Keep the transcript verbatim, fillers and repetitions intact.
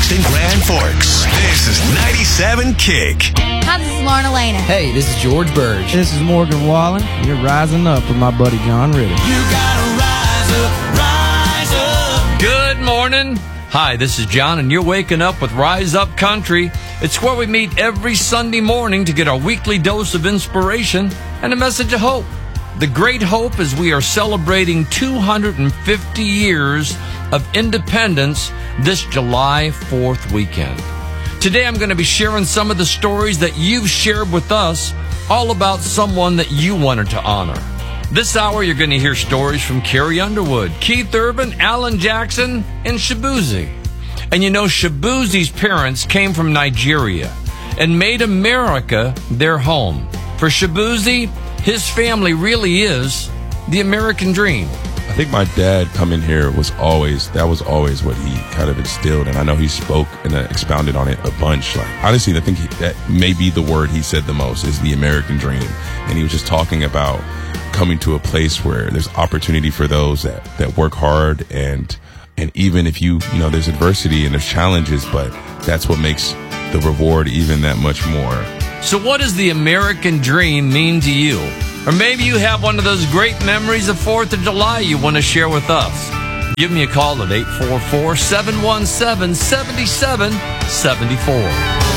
in Grand Forks. This is ninety-seven Kick. Hi, this is Lauren Elena. Hey, this is George Burge. This is Morgan Wallen. You're rising up with my buddy John Ritter. You gotta rise up, rise up. Good morning. Hi, this is John, and you're waking up with Rise Up Country. It's where we meet every Sunday morning to get our weekly dose of inspiration and a message of hope. The great hope is we are celebrating two hundred fifty years of independence this July fourth weekend. Today I'm going to be sharing some of the stories that you've shared with us, all about someone that you wanted to honor. This hour you're going to hear stories from Carrie Underwood, Keith Urban, Alan Jackson, and Shabuzi. And you know, Shabuzi's parents came from Nigeria and made America their home. For Shabuzi, his family really is the American dream. I think my dad coming here was always, that was always what he kind of instilled. And I know he spoke and uh, expounded on it a bunch. Like, honestly, I think he, that may be the word he said the most is the American dream. And he was just talking about coming to a place where there's opportunity for those that, that work hard. And, and even if you, you know, there's adversity and there's challenges, but that's what makes the reward even that much more. So what does the American dream mean to you? Or maybe you have one of those great memories of fourth of July you want to share with us. Give me a call at eight four four, seven one seven, seven seven seven four.